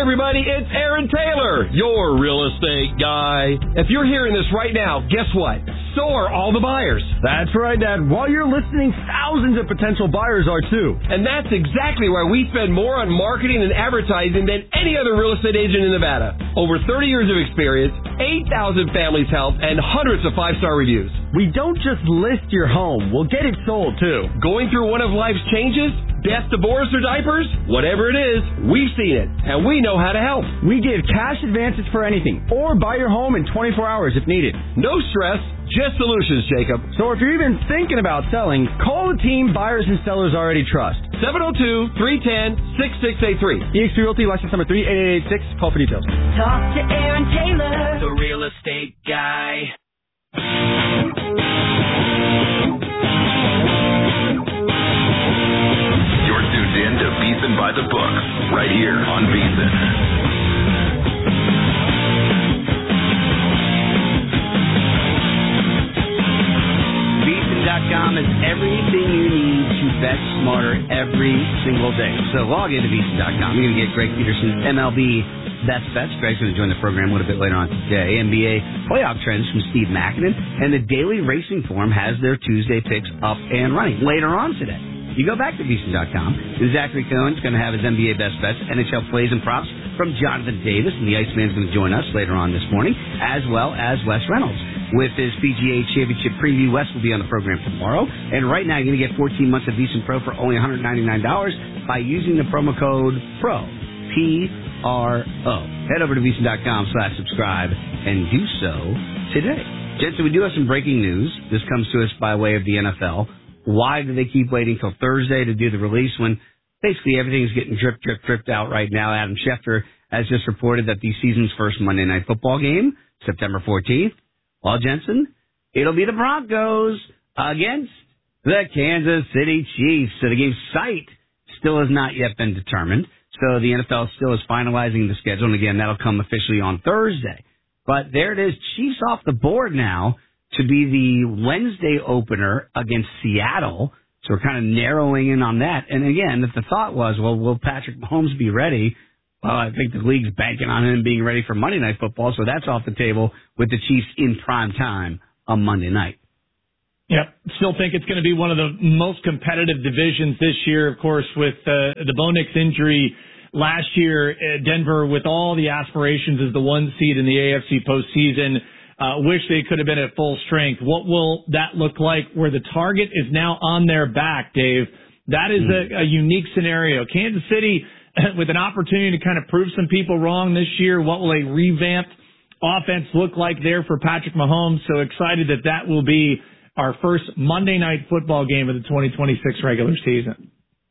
everybody, it's Aaron Taylor, your real estate guy. If you're hearing this right now, guess what? So are all the buyers. That's right, Dad. While you're listening, thousands of potential buyers are too. And that's exactly why we spend more on marketing and advertising than any other real estate agent in Nevada. Over 30 years of experience, 8,000 families helped, and hundreds of 5-star reviews. We don't just list your home, we'll get it sold too. Going through one of life's changes? Death, divorce, or diapers? Whatever it is, we've seen it, and we know how to help. We give cash advances for anything, or buy your home in 24 hours if needed. No stress, just solutions, Jacob. So if you're even thinking about selling, call the team buyers and sellers already trust. 702-310-6683. eXp Realty, license number 38886. Call for details. Talk to Aaron Taylor, the real estate guy. You're tuned in to VSiN by the Books, right here on VSiN. VSiN.com is everything you need to bet smarter every single day. So log into VSiN.com. You're going to get Greg Peterson's MLB Best Bets. Greg's going to join the program a little bit later on today. NBA playoff trends from Steve Mackinnon. And the Daily Racing Forum has their Tuesday picks up and running later on today. You go back to VSiN.com, and Zachary Cohen's going to have his NBA Best Bets, NHL plays and props from Jonathan Davis, and the Iceman's going to join us later on this morning, as well as Wes Reynolds. With his PGA Championship preview, Wes will be on the program tomorrow. And right now, you're going to get 14 months of VSiN Pro for only $199 by using the promo code PRO, P-R-O. Head over to VSiN.com/subscribe and do so today. Jensen, we do have some breaking news. This comes to us by way of the NFL. Why do they keep waiting till Thursday to do the release when basically everything's getting dripped out right now? Adam Schefter has just reported that the season's first Monday Night Football game, September 14th, well, Jensen, it'll be the Broncos against the Kansas City Chiefs. So the game's site still has not yet been determined. So the NFL still is finalizing the schedule. And again, that'll come officially on Thursday. But there it is, Chiefs off the board now to be the Wednesday opener against Seattle. So we're kind of narrowing in on that. And again, if the thought was, well, will Patrick Mahomes be ready? Well, I think the league's banking on him being ready for Monday Night Football, so that's off the table with the Chiefs in prime time on Monday night. Yep. Still think it's going to be one of the most competitive divisions this year, of course, with the Bo Nix injury last year. Denver, with all the aspirations as the 1 seed in the AFC postseason, wish they could have been at full strength. What will that look like where the target is now on their back, Dave? That is a unique scenario. Kansas City, with an opportunity to kind of prove some people wrong this year. What will a revamped offense look like there for Patrick Mahomes? So excited that will be our first Monday Night Football game of the 2026 regular season.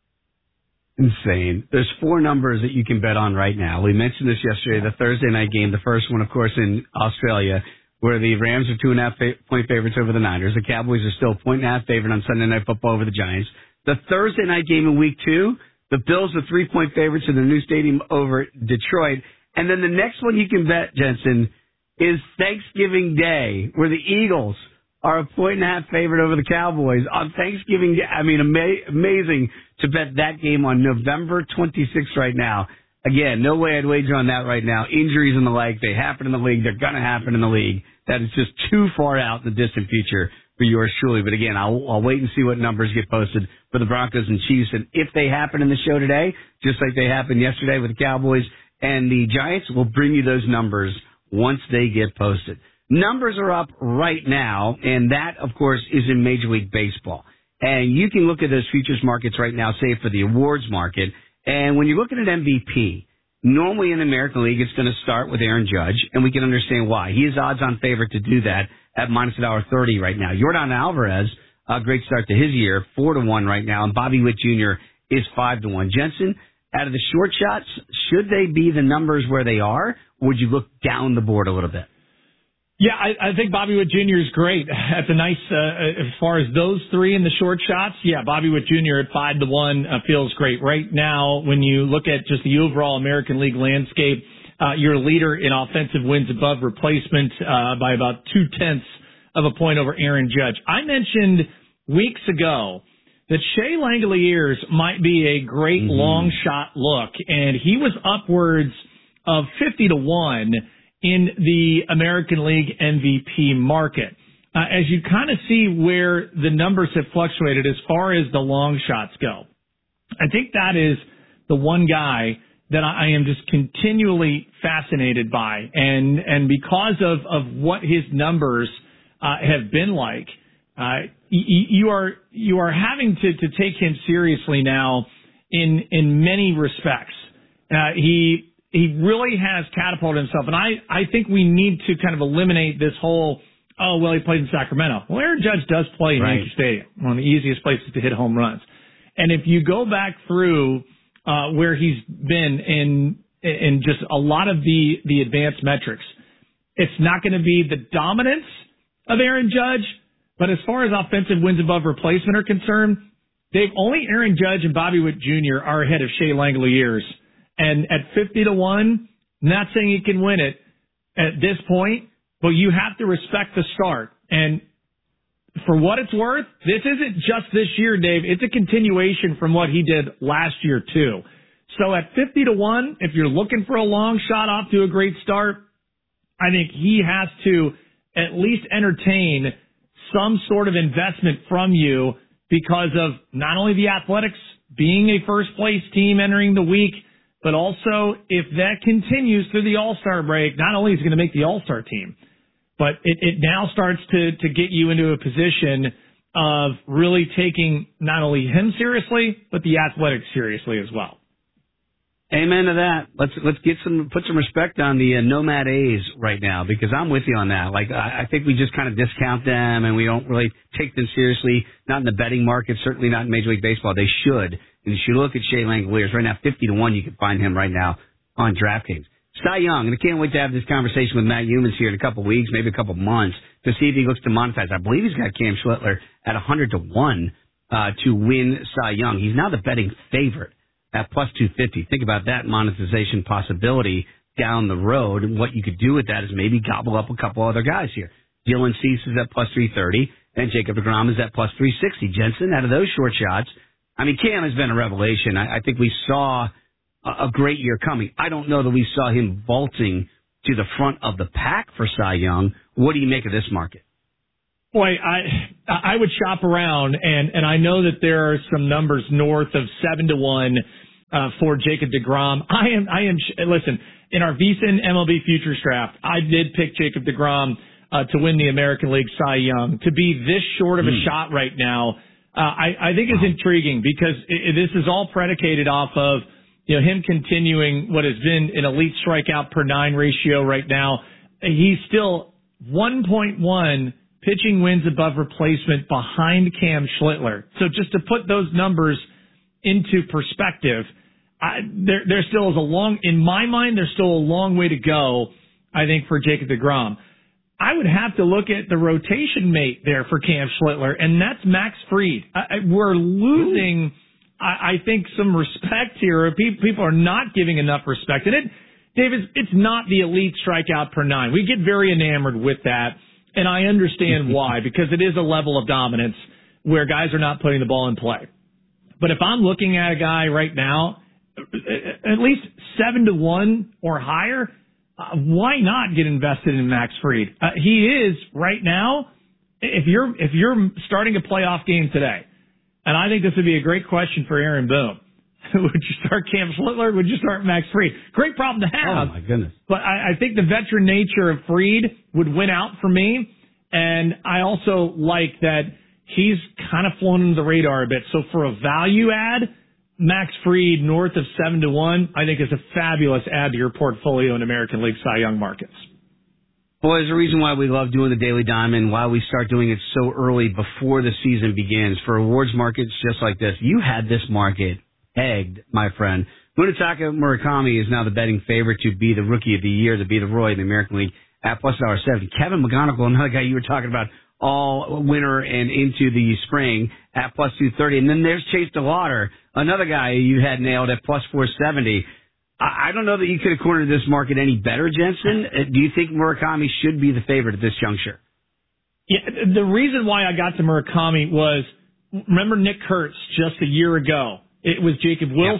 Insane. There's 4 numbers that you can bet on right now. We mentioned this yesterday, the Thursday night game, the first one, of course, in Australia, where the Rams are 2.5-point favorites over the Niners. The Cowboys are still 1.5 favorite on Sunday Night Football over the Giants. The Thursday night game in week 2, the Bills are 3-point favorites in their new stadium over Detroit. And then the next one you can bet, Jensen, is Thanksgiving Day, where the Eagles are a 1.5 favorite over the Cowboys on Thanksgiving Day. I mean, amazing to bet that game on November 26th right now. Again, no way I'd wager on that right now. Injuries and the like, they happen in the league. They're going to happen in the league. That is just too far out in the distant future for yours truly. But again, I'll wait and see what numbers get posted for the Broncos and Chiefs. And if they happen in the show today, just like they happened yesterday with the Cowboys and the Giants, we'll bring you those numbers once they get posted. Numbers are up right now, and that, of course, is in Major League Baseball. And you can look at those futures markets right now, say for the awards market. And when you're looking at MVP, normally in the American League, it's going to start with Aaron Judge, and we can understand why. He is odds-on favorite to do that at minus $1.30 right now. Yordan Alvarez, a great start to his year, 4-1 right now, and Bobby Witt Jr. is 5-1. Jensen, out of the short shots, should they be the numbers where they are, or would you look down the board a little bit? Yeah, I think Bobby Witt Jr. is great. That's a nice, as far as those 3 in the short shots, yeah, Bobby Witt Jr. at 5-1 feels great. Right now, when you look at just the overall American League landscape, you're a leader in offensive wins above replacement by about 0.2 of a point over Aaron Judge. I mentioned weeks ago that Shea Langoliers might be a great long shot look, and he was upwards of 50-1 in the American League MVP market. As you kind of see where the numbers have fluctuated as far as the long shots go, I think that is the one guy that I am just continually fascinated by. And because of what his numbers have been like, you are having to take him seriously now in many respects. He really has catapulted himself, and I think we need to kind of eliminate this whole, oh, well, he played in Sacramento. Well, Aaron Judge does play in Yankee Stadium, one of the easiest places to hit home runs. And if you go back through where he's been in just a lot of the advanced metrics, it's not going to be the dominance of Aaron Judge, but as far as offensive wins above replacement are concerned, only Aaron Judge and Bobby Witt Jr. are ahead of Shea Langeliers. And at 50-1, not saying he can win it at this point, but you have to respect the start. And for what it's worth, this isn't just this year, Dave. It's a continuation from what he did last year, too. So at 50-1, if you're looking for a long shot off to a great start, I think he has to at least entertain some sort of investment from you because of not only the Athletics being a first-place team entering the week, but also if that continues through the All-Star break, not only is it going to make the All-Star team, but it now starts to get you into a position of really taking not only him seriously, but the Athletics seriously as well. Amen to that. Let's put some respect on the Nomad A's right now, because I'm with you on that. Like, I think we just kind of discount them and we don't really take them seriously. Not in the betting market, certainly not in Major League Baseball. They should. And you should look at Shea Langeliers right now. 50-1, you can find him right now on DraftKings. Cy Young, and I can't wait to have this conversation with Matt Humans here in a couple of weeks, maybe a couple of months, to see if he looks to monetize. I believe he's got Cam Schlittler at 100-1 to win Cy Young. He's now the betting favorite at plus 250. Think about that monetization possibility down the road, and what you could do with that is maybe gobble up a couple other guys here. Dylan Cease is at plus 330, and Jacob deGrom is at plus 360. Jensen, out of those short shots, I mean, Cam has been a revelation. I think we saw a great year coming. I don't know that we saw him vaulting to the front of the pack for Cy Young. What do you make of this market? Boy, I would shop around, and I know that there are some numbers north of 7-1 for Jacob deGrom. Listen, in our VSiN MLB Futures Draft, I did pick Jacob deGrom to win the American League Cy Young. To be this short of a shot right now, I think is intriguing, because this is all predicated off of him continuing what has been an elite strikeout per 9 ratio right now. He's still 1.1 pitching wins above replacement behind Cam Schlittler. So just to put those numbers into perspective, there still is in my mind, there's still a long way to go, I think, for Jacob deGrom. I would have to look at the rotation mate there for Cam Schlittler, and that's Max Fried. We're losing, I think, some respect here. People are not giving enough respect. And David, it's not the elite strikeout per 9. We get very enamored with that, and I understand why, because it is a level of dominance where guys are not putting the ball in play. But if I'm looking at a guy right now, at least 7-1 or higher, why not get invested in Max Fried? He is right now. If you're starting a playoff game today, and I think this would be a great question for Aaron Boone. Would you start Cam Schlittler? Would you start Max Fried? Great problem to have. Oh my goodness! But I think the veteran nature of Fried would win out for me, and I also like that he's kind of flown under the radar a bit. So for a value add, Max Fried north of 7-1, I think is a fabulous add to your portfolio in American League Cy Young markets. Well, there's a reason why we love doing the Daily Diamond, why we start doing it so early before the season begins. For awards markets just like this, you had this market pegged, my friend. Munetaka Murakami is now the betting favorite to be the Rookie of the Year, to be the Roy in the American League at plus $1.70. Kevin McGonigal, another guy you were talking about, all winter and into the spring at plus 230. And then there's Chase DeLauder, another guy you had nailed at plus 470. I don't know that you could have cornered this market any better, Jensen. Do you think Murakami should be the favorite at this juncture? Yeah, the reason why I got to Murakami was, remember Nick Kurtz just a year ago? It was Jacob Wilson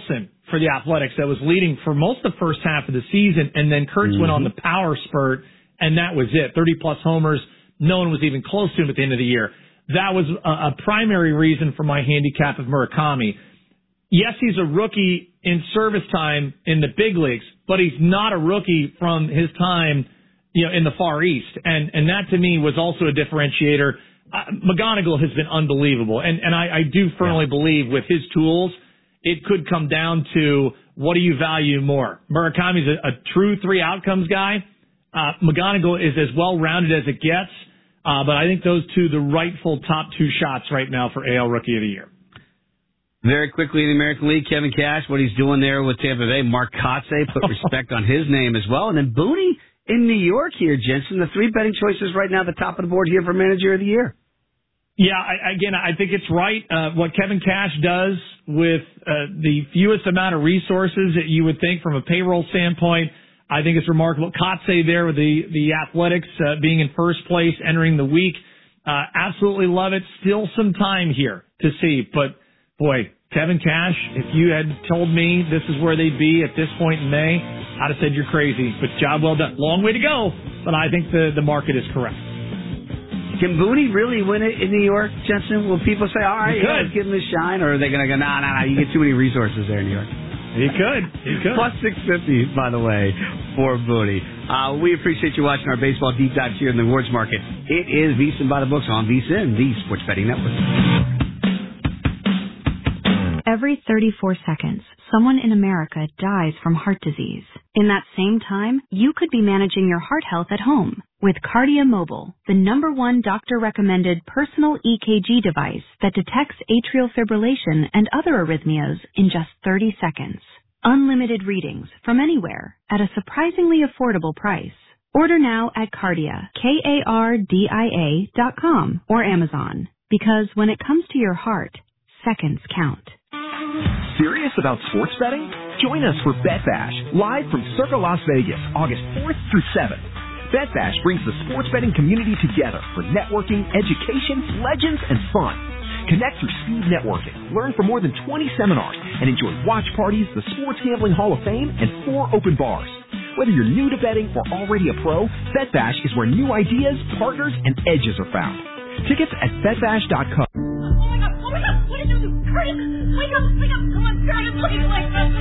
for the Athletics that was leading for most of the first half of the season, and then Kurtz went on the power spurt, and that was it. 30-plus homers. No one was even close to him at the end of the year. That was a primary reason for my handicap of Murakami. Yes, he's a rookie in service time in the big leagues, but he's not a rookie from his time, in the Far East. And that to me was also a differentiator. McGonigal has been unbelievable. And I do firmly believe with his tools, it could come down to what do you value more? Murakami's a true three outcomes guy. McGonigal is as well-rounded as it gets. But I think those two, the rightful top two shots right now for AL Rookie of the Year. Very quickly in the American League, Kevin Cash, what he's doing there with Tampa Bay. Mark Kotsay, put respect on his name as well. And then Booney in New York here, Jensen. The three betting choices right now at the top of the board here for Manager of the Year. Yeah, I think it's right. What Kevin Cash does with the fewest amount of resources that you would think from a payroll standpoint, I think it's remarkable. Kotsay there with the Athletics being in first place, entering the week. Absolutely love it. Still some time here to see. But, boy, Kevin Cash, if you had told me this is where they'd be at this point in May, I'd have said you're crazy. But job well done. Long way to go, but I think the market is correct. Can Booney really win it in New York, Jensen? Will people say, all right, let's give him a shine? Or are they going to go, no, you get too many resources there in New York? He could. Plus 650, by the way, for Booney. We appreciate you watching our baseball deep dive here in the awards market. It is VSiN by the Books on VSiN, the Sports Betting Network. Every 34 seconds, someone in America dies from heart disease. In that same time, you could be managing your heart health at home with Cardia Mobile, the #1 doctor-recommended personal EKG device that detects atrial fibrillation and other arrhythmias in just 30 seconds. Unlimited readings from anywhere at a surprisingly affordable price. Order now at Cardia, KARDIA.com or Amazon. Because when it comes to your heart, seconds count. Serious about sports betting? Join us for Bet Bash, live from Circa Las Vegas, August 4th through 7th. Bet Bash brings the sports betting community together for networking, education, legends, and fun. Connect through speed networking, learn from more than 20 seminars, and enjoy watch parties, the Sports Gambling Hall of Fame, and 4 open bars. Whether you're new to betting or already a pro, Bet Bash is where new ideas, partners, and edges are found. Tickets at betbash.com. Oh my God, what did you do? Curtis, wake up, come on, Curtis, please,